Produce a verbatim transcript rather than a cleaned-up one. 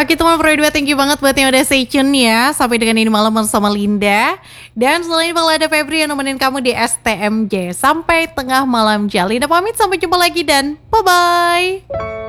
Oke teman Pro dua, thank you banget buat yang udah stay tune ya. Sampai dengan ini malam bersama Linda. Dan selain bakal ada Febri yang nemenin kamu di S T M J sampai tengah malam. Linda pamit, sampai jumpa lagi dan bye-bye.